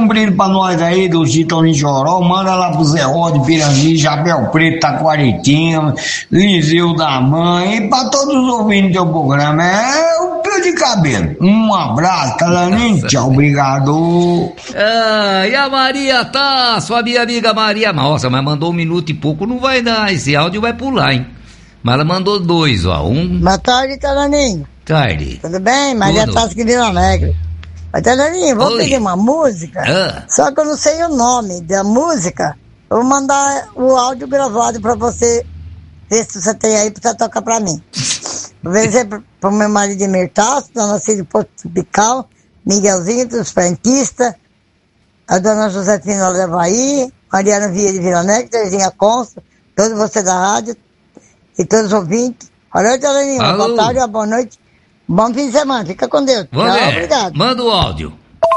um brinde pra nós aí do Chitão de Choró, manda lá pro Zé Rod, Pirangi, Chapéu Preto, Taquaritinho, Liseu da Mãe, e pra todos os ouvintes do teu programa, é o Pio de Cabelo. Um abraço, Talaninho, tchau, obrigado. E a Maria Tasso, a minha amiga Maria, nossa, mas mandou 1 minuto e pouco, não vai dar, esse áudio vai pular, hein? Mas ela mandou 2, ó, Boa tarde, Talaninho. Tarde. Tudo bem? Maria Tasso aqui de Vila Alegre. Mas, Talaninho, vou pedir uma música, só que eu não sei o nome da música. Eu vou mandar o áudio gravado pra você, ver se você tem aí pra você tocar pra mim. Vou ver pro meu marido Emir Tasso, dona Cid Porto Tropical, Miguelzinho dos Franquistas, a dona Josefina Levaí, Mariana Via de Vila Alegre, Terezinha Consta, todos vocês da rádio e todos os ouvintes. Olha, Talaninho, boa tarde, boa noite. Bom fim de semana, fica com Deus. Vamos Tchau, ver. obrigado. Manda o áudio.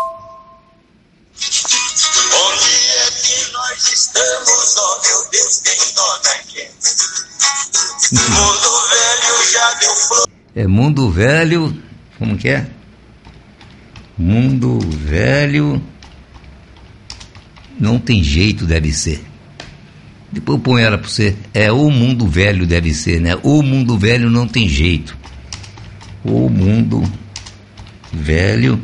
Onde é que nós estamos, oh meu Deus, quem nós aqui? Mundo velho já deu flor. É Mundo Velho, como que é? Mundo Velho, não tem jeito, deve ser. Depois eu ponho ela pra você. É O Mundo Velho, deve ser, né? O Mundo Velho não tem jeito. O Mundo Velho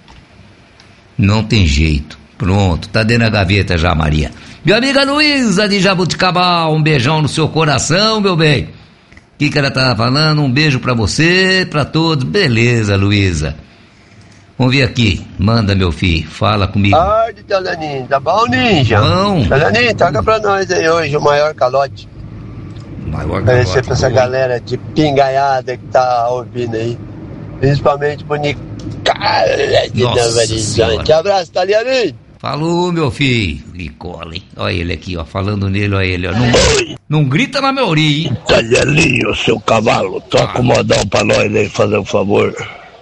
não tem jeito. Pronto, tá dentro da gaveta já, Maria. Minha amiga Luísa de Jabuticabal, um beijão no seu coração, meu bem. O que ela tava falando? Um beijo pra você, pra todos. Beleza, Luísa. Vamos ver aqui. Manda, meu filho, fala comigo. Tarde, Talaninho, tá bom, Ninja? Bom. Talaninho, toca pra nós aí hoje o maior calote. Agradecer pra essa galera de pingaiada que tá ouvindo aí. Principalmente pro Nicola de Novo Horizonte. Abraço, Talianinho. Falou, meu filho. Nicola, hein? Olha ele aqui, ó. Falando nele, olha ele, ó. Não grita na minha orelha, hein? Talianinho, seu cavalo, toca o modão pra nós aí, fazer um favor.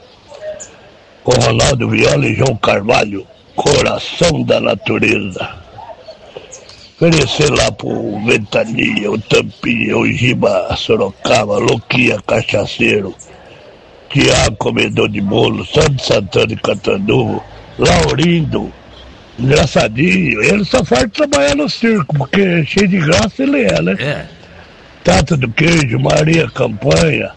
O Ronaldo Viola e João Carvalho, Coração da Natureza. Oferecer lá pro Ventania, o Tampinha, o Giba, Sorocaba, Loquinha, Cachaceiro, Tiago, Comedor de Bolo, Santo Santana e Catanduvo, Laurindo, engraçadinho. Ele só faz trabalhar no circo, porque cheio de graça ele é, né? Tata do Queijo, Maria Campanha,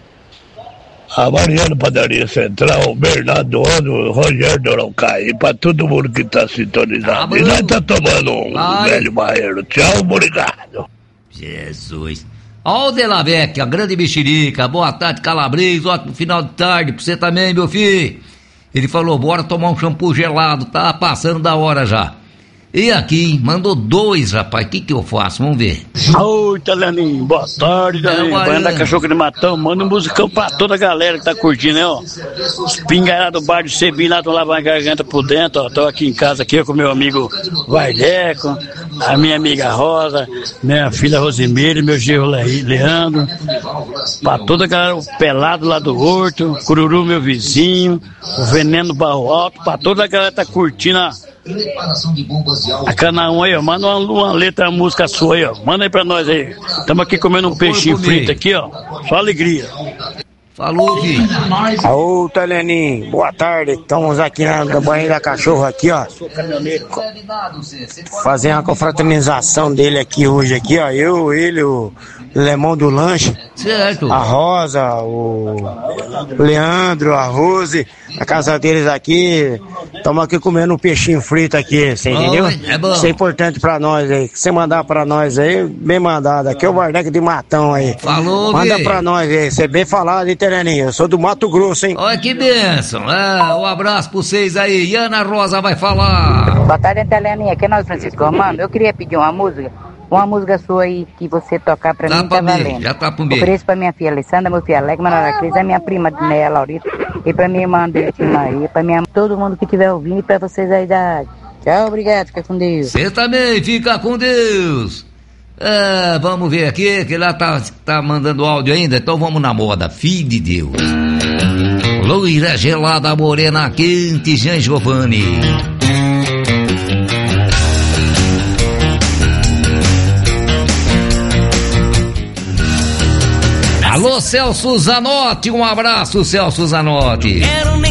a Mariana Padaria Central, o Bernardo Ono, o Rogério Dorocai, e pra todo mundo que tá sintonizado. E nós tá tomando um velho barreiro. Tchau, obrigado. Jesus. Ó o Delavec, a grande mexerica. Boa tarde, Calabresa. Ótimo final de tarde pra você também, meu filho. Ele falou, bora tomar um shampoo gelado. Tá passando da hora já. E aqui, mandou 2, rapaz. O que eu faço? Vamos ver. Oi, Talaninho. Boa tarde, Talaninho. Banda Cachorro de Matão. Manda um musicão pra toda a galera que tá curtindo, né, ó. Os pingarados do bar de Sebim lá estão lavando a garganta por dentro, ó. Tô aqui em casa aqui com meu amigo Vardeco, a minha amiga Rosa, minha filha Rosimeire, meu genro Leandro. Pra toda a galera, o Pelado lá do Horto, Cururu, meu vizinho, o Veneno Barro Alto, pra toda a galera que tá curtindo a Canaã aí, ó. Manda uma letra, uma música sua aí, ó. Manda aí pra nós aí. Estamos aqui comendo um peixinho frito aqui, ó. Só alegria. Falou, filho. Ô, Talaninho, boa tarde. Estamos aqui na banheira da cachorro aqui, ó. Fazer uma confraternização dele aqui hoje aqui, ó. Eu, ele, o Lemão do Lanche. Certo. A Rosa, o Leandro, a Rose, a casa deles aqui. Estamos aqui comendo um peixinho frito aqui, você entendeu? É bom. Isso é importante pra nós aí. Se você mandar pra nós aí, bem mandado. Aqui é o Vardeco de Matão aí. Falou, manda filho. pra nós aí. Você é bem falado, hein, Tereninho? Eu sou do Mato Grosso, hein? Olha que bênção. Um abraço pra vocês aí. E Ana Rosa vai falar. Boa tarde, Teleninha. Aqui é nós, Francisco Romano. Eu queria pedir uma música. Uma música sua aí que você tocar pra mim, tá valendo. Já tá pro meio. Ofereço pra minha filha Alessandra, meu filho Alex, Manora Cris, a minha prima Neia Laurita, e pra minha irmã Andressa Maria, pra minha todo mundo que estiver ouvindo e pra vocês aí da rádio. Tchau, obrigado, fica com Deus. Você também, fica com Deus. Vamos ver aqui, que lá tá mandando áudio ainda, então vamos na moda, filho de Deus. Loira gelada, morena quente, Jean Giovanni. Alô, Celso Zanotti, um abraço, Celso Zanotti.